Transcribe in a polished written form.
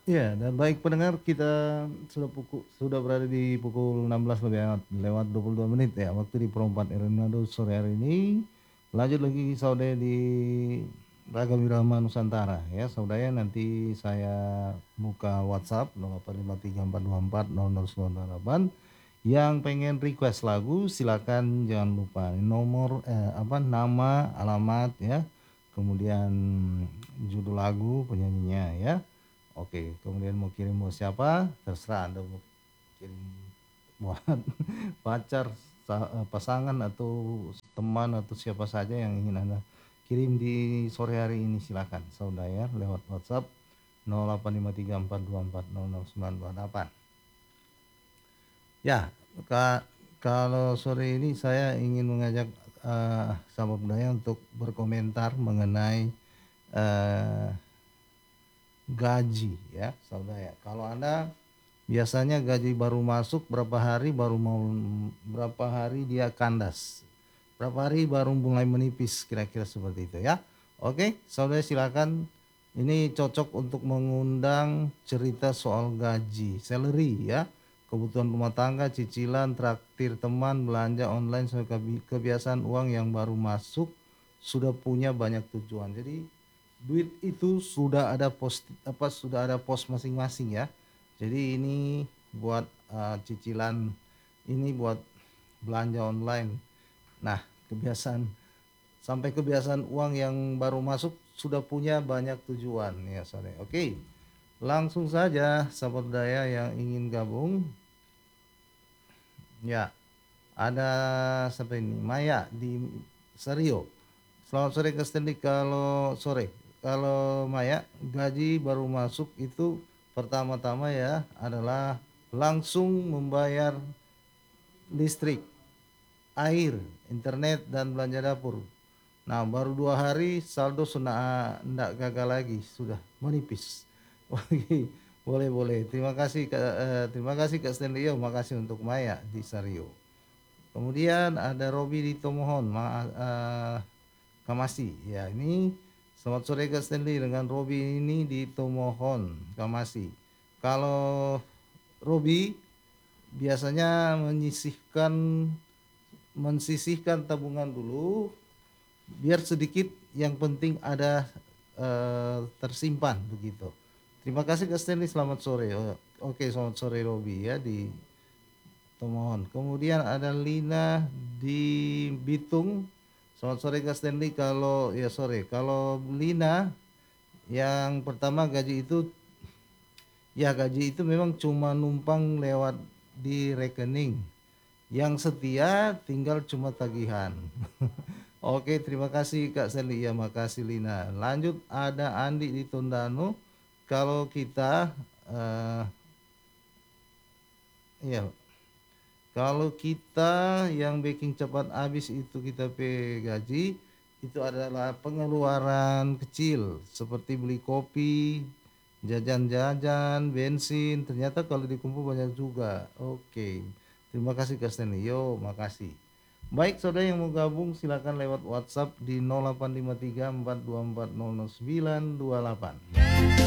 Ya, dan baik pendengar, kita sudah berada di pukul 16 lewat 22 menit ya, waktu di Perempat Manado sore hari ini. Lanjut lagi saudara di Ragam Irama Nusantara ya, saudara. Nanti saya buka WhatsApp 085342400928. Yang pengen request lagu silakan, jangan lupa nomor nama, alamat ya, kemudian judul lagu, penyanyinya ya. Oke, kemudian mau kirim mau siapa, terserah Anda mau kirim buat pacar, pasangan atau teman atau siapa saja yang ingin Anda kirim di sore hari ini, silakan saudara ya, lewat WhatsApp 085342400928. Ya, kalau sore ini saya ingin mengajak sahabat budaya untuk berkomentar mengenai eh, gaji ya, saudara ya. Kalau Anda biasanya gaji baru masuk berapa hari berapa hari dia kandas. Berapa hari baru mulai menipis, kira-kira seperti itu ya. Oke, saudara silakan. Ini cocok untuk mengundang cerita soal gaji, salary ya. Kebutuhan rumah tangga, cicilan, traktir teman, belanja online, sampai kebiasaan uang yang baru masuk sudah punya banyak tujuan. Jadi duit itu sudah ada pos masing-masing ya. Jadi ini buat cicilan, ini buat belanja online. Nah, kebiasaan uang yang baru masuk sudah punya banyak tujuan ya, sorry. Oke, langsung saja sahabat budaya yang ingin gabung. Ya, ada sampai ini Maya di Serio. Selamat sore Kak Stanley. Kalau Maya, gaji baru masuk itu pertama-tama ya adalah langsung membayar listrik, air, internet, dan belanja dapur. Nah, baru 2 hari saldo sudah enggak gagal lagi, sudah menipis. Oke, boleh boleh. Terima kasih Kak Stanley. Makasih untuk Maya di Sario. Kemudian ada Robi di Tomohon, Kamasi. Ya, ini selamat sore Kak Stanley, dengan Robi ini di Tomohon, Kamasi. Kalau Robi biasanya mensisihkan tabungan dulu biar sedikit, yang penting ada tersimpan begitu. Terima kasih Kak Stanley, selamat sore. Oke, selamat sore Robi ya di Tomohon. Kemudian ada Lina di Bitung. Selamat sore Kak Stanley. Kalau Lina, yang pertama gaji itu memang cuma numpang lewat di rekening. Yang setia tinggal cuma tagihan. Oke, terima kasih Kak Stanley. Ya, makasih Lina. Lanjut ada Andi di Tondano. Kalau kita ya Kalau kita yang baking cepat habis itu kita gaji, itu adalah pengeluaran kecil seperti beli kopi, jajan-jajan, bensin. Ternyata kalau dikumpul banyak juga. Oke. Terima kasih Kak Stanley. Yo, makasih. Baik, saudara yang mau gabung silakan lewat WhatsApp di 085342400928.